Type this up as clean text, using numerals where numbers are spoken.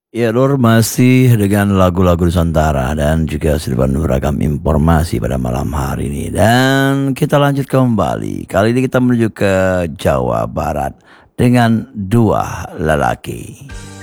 Ya, Lur, masih dengan lagu-lagu Nusantara dan juga serban beragam informasi pada malam hari ini. Dan kita lanjut kembali. Kali ini kita menuju ke Jawa Barat dengan dua lelaki.